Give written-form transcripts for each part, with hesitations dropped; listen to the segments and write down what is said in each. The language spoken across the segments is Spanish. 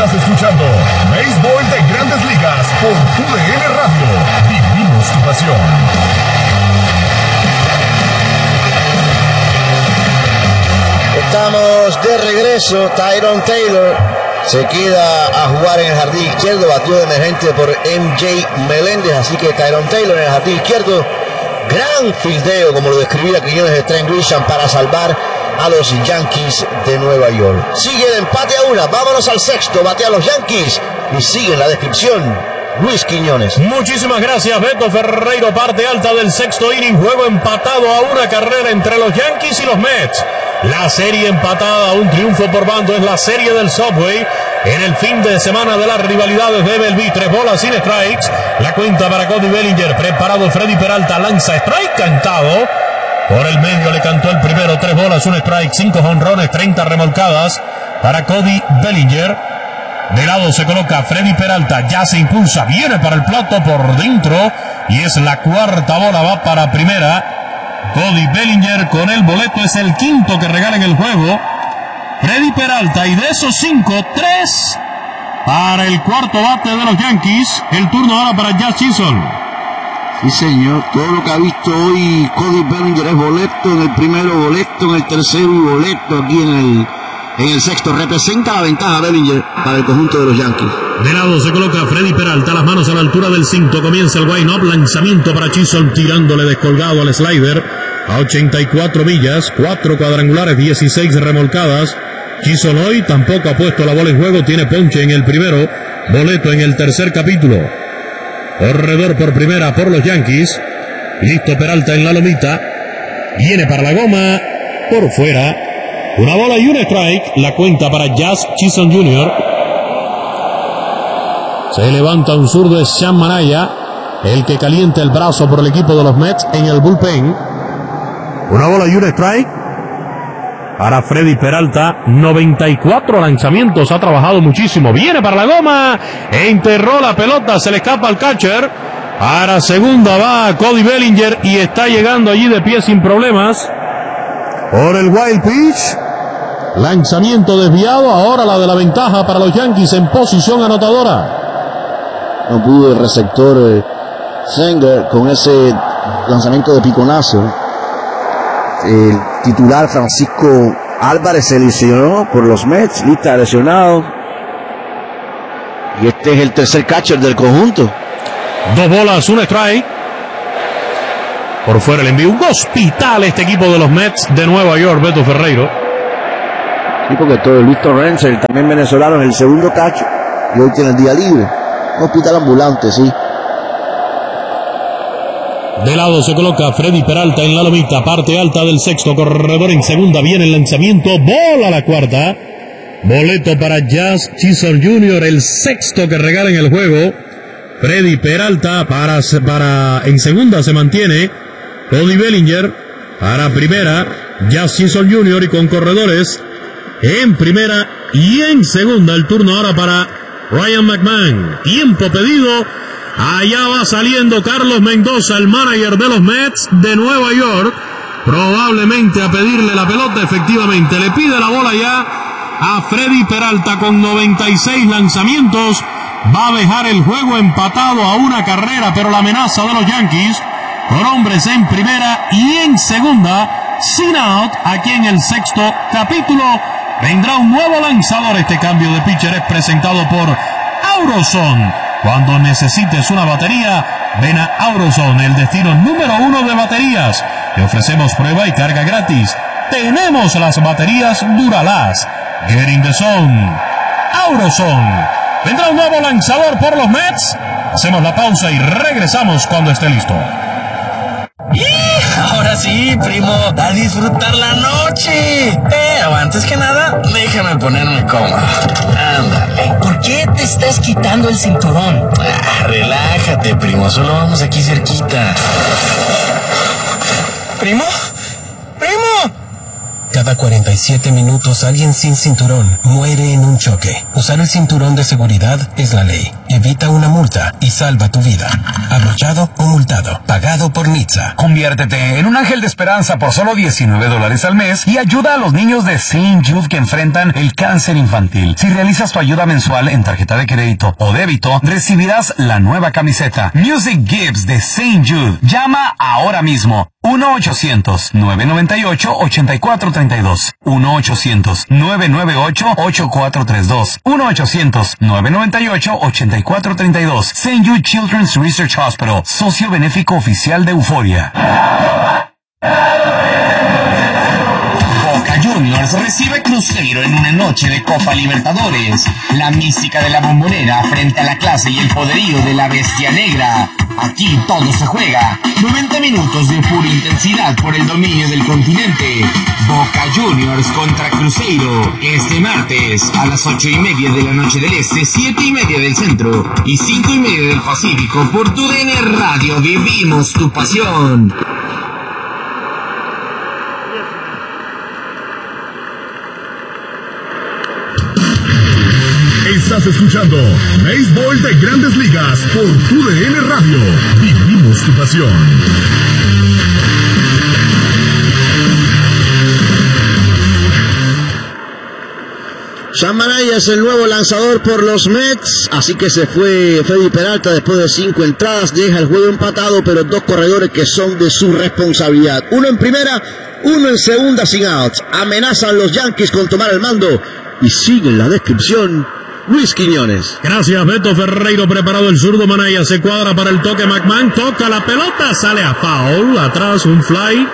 Estás escuchando Béisbol de Grandes Ligas por TUDN Radio. Vivimos tu pasión. Estamos de regreso. Tyrone Taylor se queda a jugar en el jardín izquierdo. Batió de emergente por MJ Meléndez. Así que Tyrone Taylor en el jardín izquierdo. Gran fildeo, como lo describía Quiñones, de Trent Grisham para salvar a los Yankees de Nueva York. Sigue el empate a una. Vámonos al sexto. Batea a los Yankees. Y sigue la descripción Luis Quiñones. Muchísimas gracias, Beto Ferreiro. Parte alta del sexto inning. Juego empatado a una carrera entre los Yankees y los Mets. La serie empatada, un triunfo por bando, es la serie del Subway. En el fin de semana de las rivalidades de Bellevue, 3 bolas sin strikes. La cuenta para Cody Bellinger. Preparado Freddy Peralta, lanza strike cantado. Por el medio le cantó el primero, 3 bolas, un strike, 5 jonrones, 30 remolcadas para Cody Bellinger. De lado se coloca Freddy Peralta, ya se impulsa, viene para el plato por dentro y es la cuarta bola, va para primera. Cody Bellinger con el boleto, es el quinto que regala en el juego Freddy Peralta, y de esos 5, 3 para el cuarto bate de los Yankees. El turno ahora para Jazz Chisholm. Sí, señor, todo lo que ha visto hoy Cody Bellinger es boleto en el primero, boleto en el tercero y boleto aquí en el sexto. Representa la ventaja Bellinger para el conjunto de los Yankees. De lado se coloca Freddy Peralta, las manos a la altura del cinto. Comienza el wind-up, lanzamiento para Chisholm, tirándole descolgado al slider a 84 millas, 4 cuadrangulares, 16 remolcadas. Chisholm hoy tampoco ha puesto la bola en juego, tiene ponche en el primero, boleto en el tercer capítulo. Corredor por primera por los Yankees. Listo Peralta en la lomita. Viene para la goma, por fuera. Una bola y un strike. La cuenta para Jazz Chisholm Jr. Se levanta un zurdo de Sean Manaya, el que calienta el brazo por el equipo de los Mets en el bullpen. Una bola y un strike para Freddy Peralta. 94 lanzamientos, ha trabajado muchísimo. Viene para la goma, enterró la pelota, se le escapa al catcher. Para segunda va Cody Bellinger y está llegando allí de pie sin problemas. Por el wild pitch, lanzamiento desviado. Ahora la de la ventaja para los Yankees en posición anotadora. No pudo el receptor Sanger con ese lanzamiento de piconazo. El titular Francisco Álvarez se lesionó por los Mets, lista de lesionados. Y este es el tercer catcher del conjunto. 2 bolas, un strike. Por fuera el envío, un hospital este equipo de los Mets de Nueva York, Beto Ferreiro. Sí, porque todo Luis Torrens, también venezolano, en el segundo catcher, y hoy tiene el día libre. Un hospital ambulante, sí. De lado se coloca Freddy Peralta en la lomita, parte alta del sexto, corredor en segunda, viene el lanzamiento, bola a la cuarta. Boleto para Jazz Chisholm Jr., el sexto que regala en el juego. Freddy Peralta para en segunda se mantiene Cody Bellinger, para primera Jazz Chisholm Jr. y con corredores en primera y en segunda. El turno ahora para Ryan McMahon. Tiempo pedido. Allá va saliendo Carlos Mendoza, el manager de los Mets de Nueva York, probablemente a pedirle la pelota. Efectivamente, le pide la bola ya a Freddy Peralta con 96 lanzamientos. Va a dejar el juego empatado a una carrera, pero la amenaza de los Yankees, con hombres en primera y en segunda, sin out. Aquí en el sexto capítulo vendrá un nuevo lanzador. Este cambio de pitcher es presentado por Auroson. Cuando necesites una batería, ven a Auroson, el destino número 1 de baterías. Te ofrecemos prueba y carga gratis. Tenemos las baterías Duralast. Get in the zone. Auroson. Vendrá un nuevo lanzador por los Mets. Hacemos la pausa y regresamos cuando esté listo. Ahora sí, primo, a disfrutar la noche. Pero antes que nada, déjame ponerme cómodo. Ándale. ¿Por qué te estás quitando el cinturón? Relájate, primo, solo vamos aquí cerquita. ¿Primo? ¡Primo! Cada 47 minutos alguien sin cinturón muere en un choque. Usar el cinturón de seguridad es la ley. Evita una multa y salva tu vida. Abrochado o multado. Pagado por NHTSA. Conviértete en un ángel de esperanza por solo $19 al mes y ayuda a los niños de St. Jude que enfrentan el cáncer infantil. Si realizas tu ayuda mensual en tarjeta de crédito o débito, recibirás la nueva camiseta Music Gives de St. Jude. Llama ahora mismo. 1-800-998-8432. 1-800-998-8432. 1-800-998-8432. St. Jude Children's Research Hospital, socio benéfico oficial de Euforia. Boca Juniors recibe Cruzeiro en una noche de Copa Libertadores. La mística de la Bombonera frente a la clase y el poderío de la Bestia Negra. Aquí todo se juega. 90 minutos de pura intensidad por el dominio del continente. Boca Juniors contra Cruzeiro. Este martes a las 8:30 de la noche del Este, 7:30 del Centro y 5:30 del Pacífico por TUDN Radio. Vivimos tu pasión. Estás escuchando Béisbol de Grandes Ligas por TUDN Radio. Vivimos tu pasión. Sean Manaea es el nuevo lanzador por los Mets, así que se fue Freddy Peralta después de 5 entradas, deja el juego empatado, pero 2 corredores que son de su responsabilidad. Uno en primera, uno en segunda sin outs. Amenazan los Yankees con tomar el mando y siguen la descripción. Luis Quiñones. Gracias, Beto Ferreiro. Preparado el zurdo Manaea. Se cuadra para el toque. McMahon toca la pelota. Sale a foul. Atrás un fly.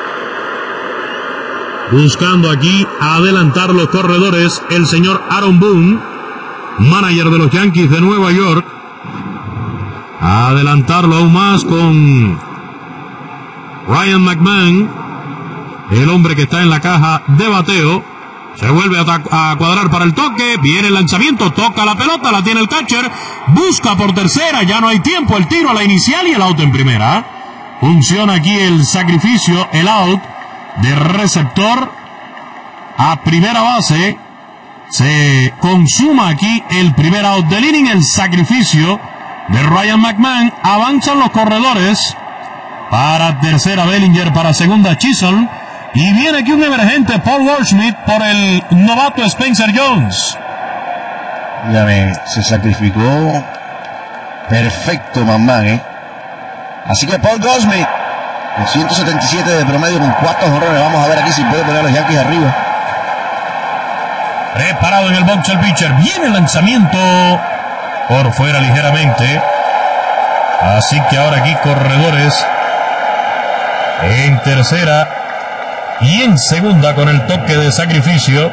Buscando aquí adelantar los corredores. El señor Aaron Boone, manager de los Yankees de Nueva York. Adelantarlo aún más con Ryan McMahon, el hombre que está en la caja de bateo. Se vuelve a cuadrar para el toque. Viene el lanzamiento. Toca la pelota. La tiene el catcher. Busca por tercera. Ya no hay tiempo. El tiro a la inicial y el out en primera. Funciona aquí el sacrificio. El out de receptor a primera base. Se consuma aquí el primer out del inning. El sacrificio de Ryan McMahon. Avanzan los corredores. Para tercera Bellinger. Para segunda Chisholm. Y viene aquí un emergente, Paul Goldschmidt, por el novato Spencer Jones. Dígame, se sacrificó perfecto McMahon, Así que Paul Goldschmidt, con 177 de promedio con 4 jonrones. Vamos a ver aquí si puede poner a los Yankees arriba. Preparado en el box el pitcher. Viene el lanzamiento por fuera ligeramente. Así que ahora aquí corredores en tercera y en segunda con el toque de sacrificio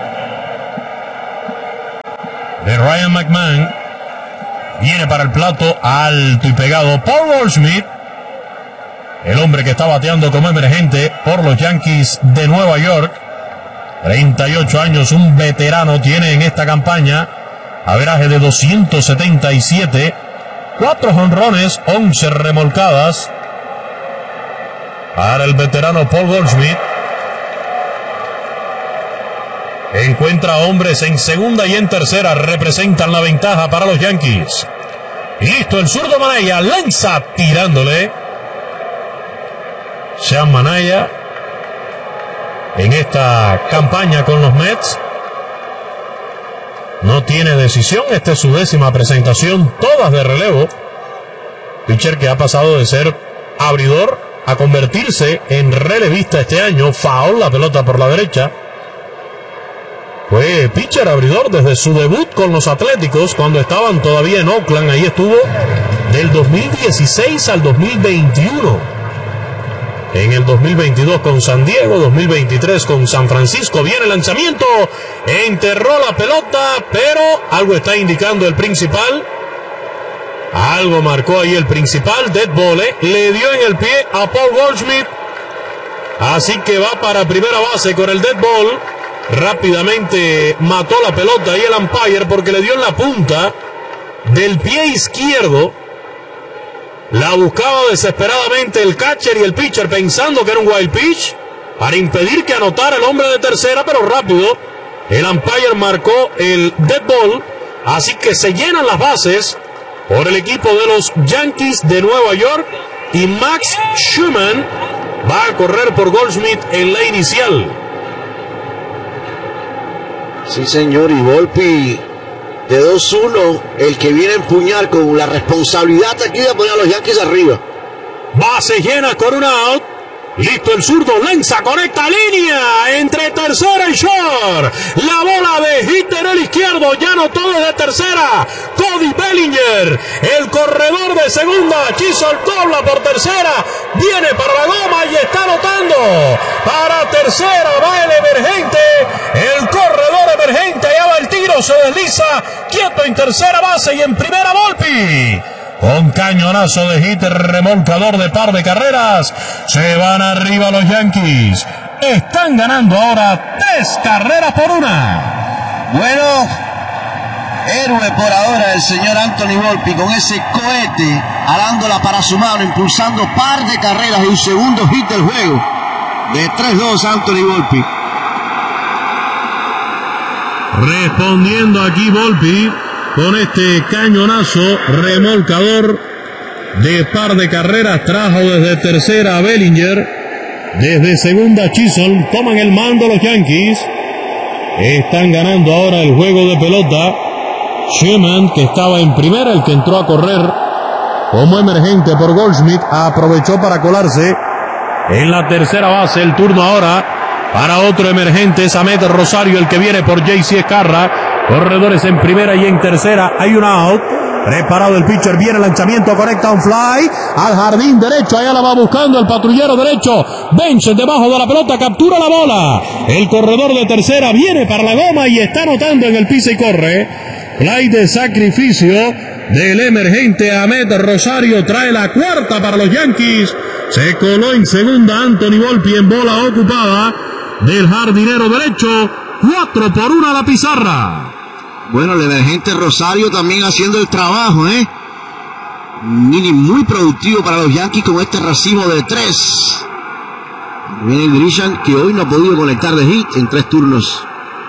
de Ryan McMahon. Viene para el plato alto y pegado Paul Goldschmidt, el hombre que está bateando como emergente por los Yankees de Nueva York. 38 años, un veterano tiene en esta campaña. Averaje de 277, 4 jonrones, 11 remolcadas para el veterano Paul Goldschmidt. Encuentra hombres en segunda y en tercera. Representan la ventaja para los Yankees. Listo, el zurdo Manaea lanza tirándole. Sean Manaea en esta campaña con los Mets no tiene decisión. Esta es su 10ª presentación, todas de relevo. Pitcher que ha pasado de ser abridor a convertirse en relevista este año. Foul, la pelota por la derecha. Fue pitcher abridor desde su debut con los Atléticos cuando estaban todavía en Oakland. Ahí estuvo del 2016 al 2021. En el 2022 con San Diego, 2023 con San Francisco. Viene el lanzamiento, enterró la pelota, pero algo está indicando el principal. Algo marcó ahí el principal. Dead ball, le dio en el pie a Paul Goldschmidt. Así que va para primera base con el dead ball. Rápidamente mató la pelota y el umpire porque le dio en la punta del pie izquierdo. La buscaba desesperadamente el catcher y el pitcher pensando que era un wild pitch. para impedir que anotara el hombre de tercera, pero rápido el umpire marcó el dead ball, así que se llenan las bases por el equipo de los Yankees de Nueva York y Max Schumann va a correr por Goldschmidt en la inicial. Sí, señor, y Volpi de 2-1, el que viene a empuñar con la responsabilidad aquí de poner a los Yankees arriba. Base llena con un out. Listo el zurdo, lanza, conecta línea entre tercera y short. La bola de hit en el izquierdo, ya anotó desde tercera Cody Bellinger. El corredor de segunda, Chisholm dobla por tercera, viene para la goma y está anotando. Para tercera va el emergente, el corredor emergente, allá va el tiro, se desliza, quieto en tercera base y en primera Volpi. Con cañonazo de hit remolcador de par de carreras, se van arriba los Yankees. Están ganando ahora 3 carreras por 1. Bueno, héroe por ahora el señor Anthony Volpi con ese cohete alándola para su mano, impulsando par de carreras y un segundo hit del juego. De 3-2 Anthony Volpi. Respondiendo aquí Volpi con este cañonazo remolcador de par de carreras, trajo desde tercera a Bellinger, desde segunda Chisholm. Toman el mando los Yankees, están ganando ahora el juego de pelota. Schumann, que estaba en primera, el que entró a correr como emergente por Goldschmidt, aprovechó para colarse en la tercera base. El turno ahora para otro emergente, es Amed Rosario, el que viene por JC Escarra. Corredores en primera y en tercera, hay un out. Preparado el pitcher, viene el lanzamiento, conecta un fly al jardín derecho, allá la va buscando el patrullero derecho. Bench debajo de la pelota, captura la bola. El corredor de tercera viene para la goma y está anotando en el piso y corre. Fly de sacrificio del emergente Amed Rosario, trae la cuarta para los Yankees. Se coló en segunda Anthony Volpi en bola ocupada del jardinero derecho. 4-1 a la pizarra. Bueno, el emergente Rosario también haciendo el trabajo, Un inning muy productivo para los Yankees con este racimo de 3. Viene Grisham, que hoy no ha podido conectar de hit en 3 turnos.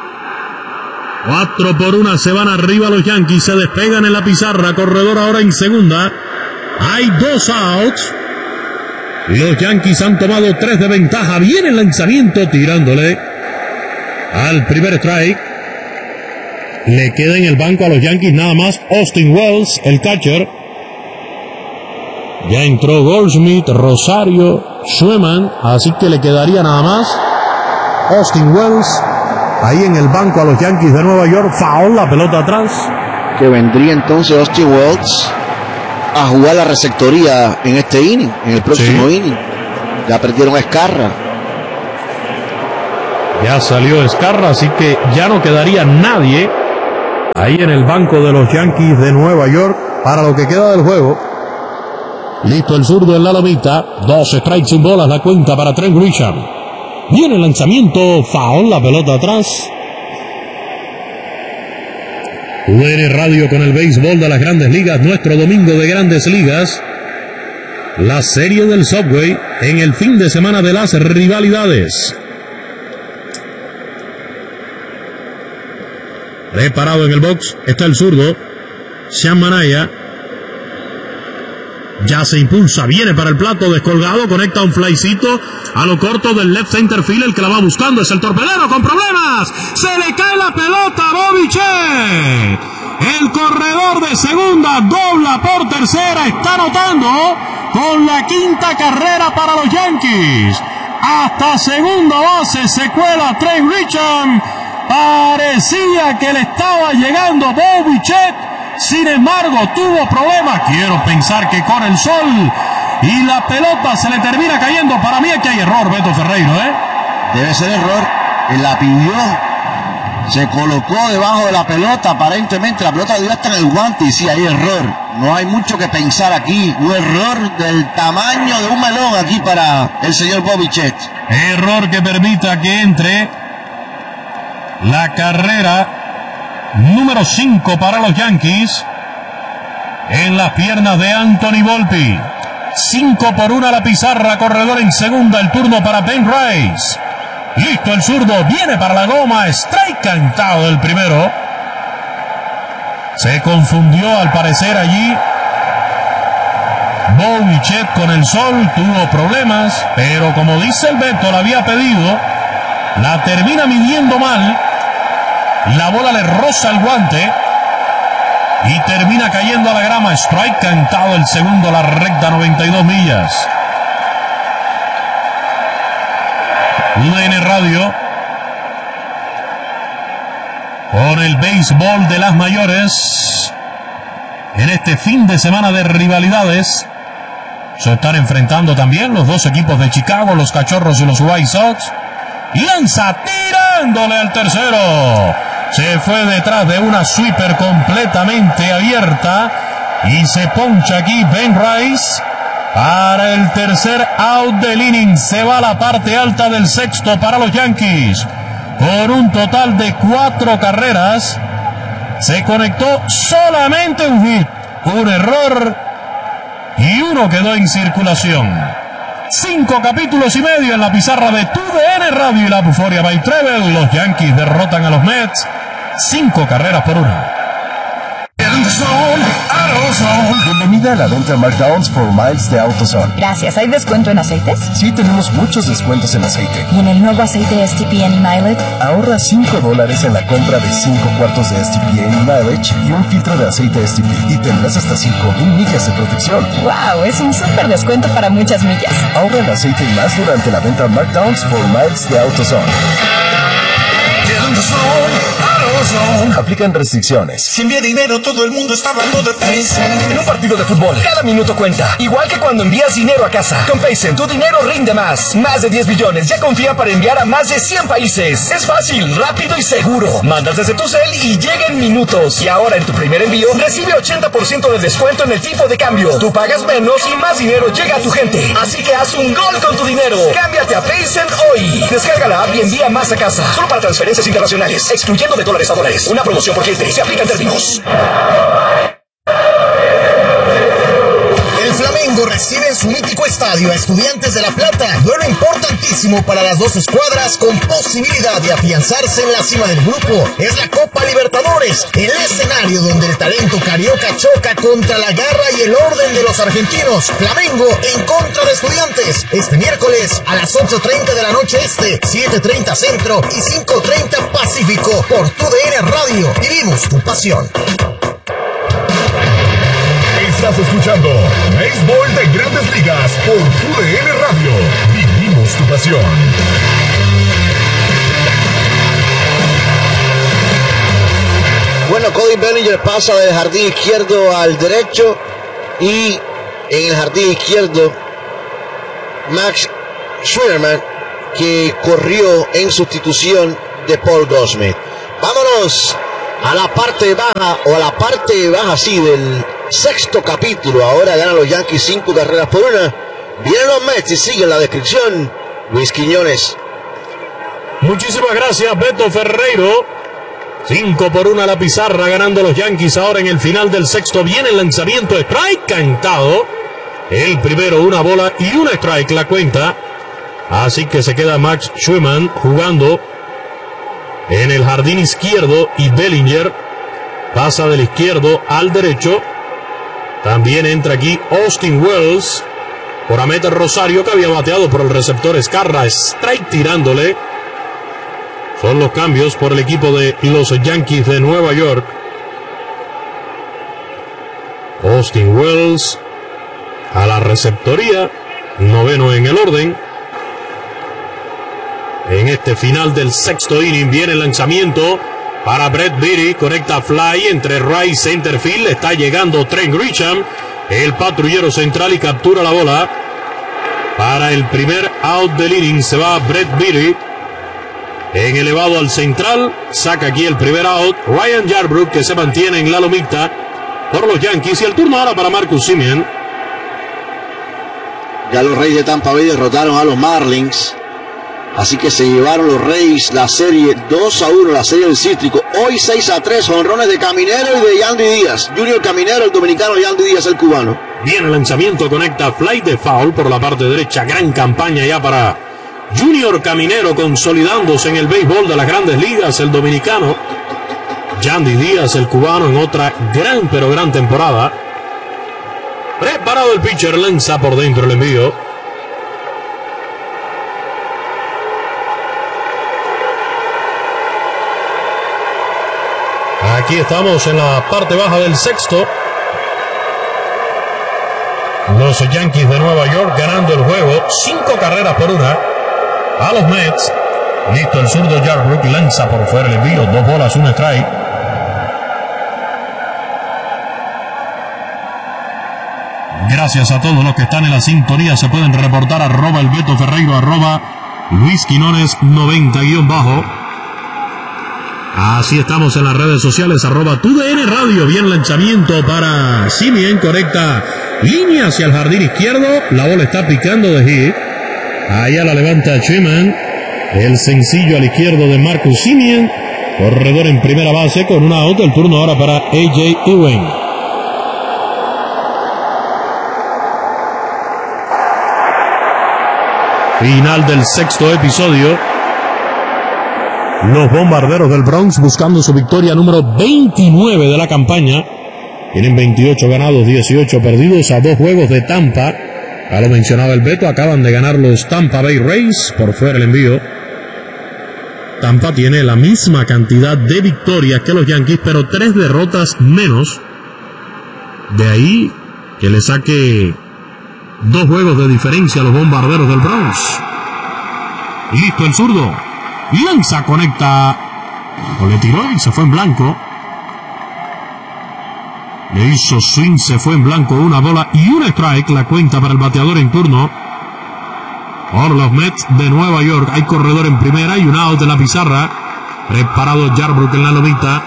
4-1, se van arriba los Yankees, se despegan en la pizarra. Corredor ahora en segunda. Hay 2 outs. Los Yankees han tomado 3 de ventaja. Viene el lanzamiento tirándole al primer strike. Le queda en el banco a los Yankees nada más Austin Wells, el catcher. Ya entró Goldschmidt, Rosario, Schumann, así que le quedaría nada más Austin Wells ahí en el banco a los Yankees de Nueva York. Foul, la pelota atrás. Que vendría entonces Austin Wells a jugar la receptoría en este inning, en el próximo inning. Ya perdieron a Escarra. Ya salió Escarra, así que ya no quedaría nadie ahí en el banco de los Yankees de Nueva York para lo que queda del juego. Listo el zurdo en la lomita. 2 strikes sin bolas, la cuenta para Trent Grisham. Viene el lanzamiento, foul, la pelota atrás. UDN Radio con el béisbol de las Grandes Ligas, nuestro domingo de Grandes Ligas. La serie del Subway en el fin de semana de las rivalidades. Preparado en el box está el zurdo Sean Manaya. Ya se impulsa, viene para el plato descolgado, conecta un flycito a lo corto del left center field. El que la va buscando es el torpedero con problemas. Se le cae la pelota a Bobby Chet. El corredor de segunda dobla por tercera, está anotando con la 5ª carrera para los Yankees. Hasta segunda base se cuela Trey Richard. Parecía que le estaba llegando Bobby Chet, sin embargo tuvo problemas. Quiero pensar que con el sol y la pelota se le termina cayendo. Para mí aquí hay error, Beto Ferreiro, Debe ser error. Él la pidió, se colocó debajo de la pelota, aparentemente la pelota dio hasta en el guante y sí, hay error. No hay mucho que pensar aquí. Un error del tamaño de un melón aquí para el señor Bobby Chet. Error que permita que entre la carrera número 5 para los Yankees en las piernas de Anthony Volpi. 5-1 la pizarra, corredor en segunda, el turno para Ben Rice. Listo el zurdo, viene para la goma, strike cantado del primero. Se confundió al parecer allí Bouchet con el sol, tuvo problemas, pero como dice el Beto, la había pedido, la termina midiendo mal, la bola le roza el guante y termina cayendo a la grama. Strike cantado el segundo, la recta 92 millas. UDN Radio, con el béisbol de las mayores, en este fin de semana de rivalidades. Se están enfrentando también los dos equipos de Chicago, los Cachorros y los White Sox. Lanza tirándole al tercero. Se fue detrás de una sweeper completamente abierta y se poncha aquí Ben Rice para el tercer out del inning. Se va a la parte alta del sexto para los Yankees. Con un total de 4 carreras, se conectó solamente un hit, un error y uno quedó en circulación. 5 capítulos y medio en la pizarra de TUDN Radio y la Buforia by Treble. Los Yankees derrotan a los Mets 5-1. Bienvenida a la venta Markdowns for Miles de AutoZone. Gracias. ¿Hay descuento en aceites? Sí, tenemos muchos descuentos en aceite. ¿Y en el nuevo aceite STP Any Mileage? Ahorra $5 en la compra de 5 cuartos de STP Any Mileage y un filtro de aceite STP. Y tendrás hasta 5,000 millas de protección. ¡Wow! Es un súper descuento para muchas millas. Ahorra el aceite y más durante la venta Markdowns for Miles de AutoZone. Aplican restricciones. Si envía dinero, todo el mundo está hablando de Paycen. En un partido de fútbol, cada minuto cuenta. Igual que cuando envías dinero a casa. Con Paycen, tu dinero rinde más. Más de 10 billones ya confían para enviar a más de 100 países. Es fácil, rápido y seguro. Mandas desde tu cel y llega en minutos. Y ahora en tu primer envío, recibe 80% de descuento en el tipo de cambio. Tú pagas menos y más dinero llega a tu gente. Así que haz un gol con tu dinero. Cámbiate a Paycen hoy. Descarga la app y envía más a casa. Solo para transferencias internacionales, excluyendo de dólares a dólares. Una promoción por cliente. Se aplican términos. El Flamengo recibe en su mítico estadio a Estudiantes de La Plata. Duelo importantísimo para las dos escuadras con posibilidad de afianzarse en la cima del grupo. Es la Copa Libertadores, el escenario donde el talento carioca choca contra la garra y el orden de los argentinos. Flamengo en contra de Estudiantes. Este miércoles a las 8:30 de la noche este, 7:30 centro y 5:30 pacífico. Por TUDN Radio. Vivimos tu pasión. Estás escuchando Béisbol de Grandes Ligas por TUDN Radio. Vivimos tu pasión. Bueno, Cody Bellinger pasa del jardín izquierdo al derecho y en el jardín izquierdo Max Scherzer, que corrió en sustitución de Paul Goldschmidt. Vámonos a la parte baja, o a la parte baja, sí, del sexto capítulo. Ahora ganan los Yankees 5-1. Vienen los Mets y siguen la descripción. Luis Quiñones. Muchísimas gracias, Beto Ferreiro. 5-1 la pizarra, ganando los Yankees ahora en el final del sexto. Viene el lanzamiento, strike cantado. El primero, una bola y un strike la cuenta. Así que se queda Max Scherzer jugando en el jardín izquierdo y Bellinger pasa del izquierdo al derecho. También entra aquí Austin Wells por Amed Rosario, que había bateado por el receptor Escarra. Strike tirándole. Son los cambios por el equipo de los Yankees de Nueva York. Austin Wells a la receptoría, noveno en el orden. En este final del sexto inning viene el lanzamiento para Brett Beatty, conecta fly entre right center field. Está llegando Trent Grisham, el patrullero central, y captura la bola. Para el primer out del inning se va Brett Beatty en elevado al central, saca aquí el primer out Ryan Yarbrough, que se mantiene en la lomita por los Yankees, y el turno ahora para Marcus Semien. Ya los Reyes de Tampa Bay derrotaron a los Marlins, así que se llevaron los Reyes la serie 2-1, la serie del Cítrico. Hoy 6-3, jonrones de Caminero y de Yandy Díaz. Junior Caminero, el dominicano, Yandy Díaz, el cubano. Viene el lanzamiento, conecta fly de foul por la parte derecha. Gran campaña ya para Junior Caminero, consolidándose en el béisbol de las Grandes Ligas, el dominicano. Yandy Díaz, el cubano, en otra gran pero gran temporada. Preparado el pitcher, lanza por dentro el envío. Aquí estamos en la parte baja del sexto. Los Yankees de Nueva York ganando el juego 5 carreras por 1 a los Mets. Listo el zurdo Yarbrough, lanza por fuera el envío, 2 bolas, 1 strike. Gracias a todos los que están en la sintonía. Se pueden reportar @el Beto Ferreiro, @Luis Quinones 90_. Así estamos en las redes sociales, @TUDN Radio. Bien lanzamiento para Semien, correcta línea hacia el jardín izquierdo. La bola está picando de hit. Allá la levanta Cheman. El sencillo al izquierdo de Marcus Semien. Corredor en primera base con una out. El turno ahora para A.J. Ewing. Final del sexto episodio. Los Bombarderos del Bronx buscando su victoria número 29 de la campaña. Tienen 28 ganados, 18 perdidos a 2 juegos de Tampa. Ya lo mencionaba el Beto, acaban de ganar los Tampa Bay Rays. Por fuera el envío. Tampa tiene la misma cantidad de victorias que los Yankees, pero 3 derrotas menos. De ahí que le saque 2 juegos de diferencia a los Bombarderos del Bronx. Listo el zurdo. Lanza, conecta. O le tiró y se fue en blanco. Le hizo swing, se fue en blanco, 1 bola y 1 strike. La cuenta para el bateador en turno. Por los Mets de Nueva York. Hay corredor en primera y un out en la pizarra. Preparado Yarbrough en la lomita.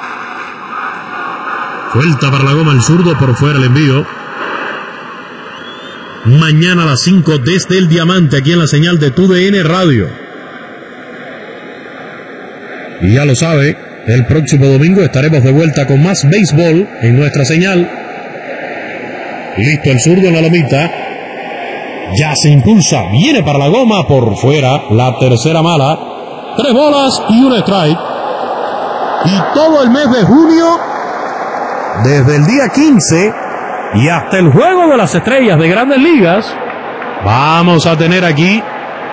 Vuelta para la goma el zurdo, por fuera el envío. Mañana a las 5 desde el Diamante, aquí en la señal de TUDN Radio. Y ya lo sabe, el próximo domingo estaremos de vuelta con más béisbol en nuestra señal. Listo el zurdo en la lomita. Ya se impulsa, viene para la goma, por fuera, la tercera mala. 3 bolas y 1 strike. Y todo el mes de junio, desde el día 15 y hasta el Juego de las Estrellas de Grandes Ligas, vamos a tener aquí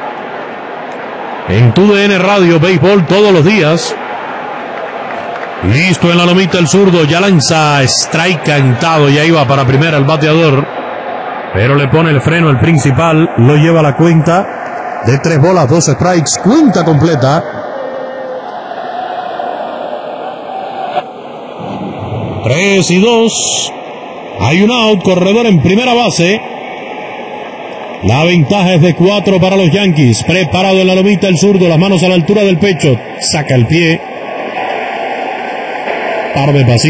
en TUDN Radio béisbol todos los días. Listo en la lomita el zurdo, ya lanza strike cantado, ya iba para primera el bateador, pero le pone el freno el principal, lo lleva a la cuenta de 3 bolas, 2 strikes, cuenta completa. 3-2. Hay un out, corredor en primera base. La ventaja es de 4 para los Yankees. Preparado en la lomita el zurdo, las manos a la altura del pecho. Saca el pie. Par de pasillos.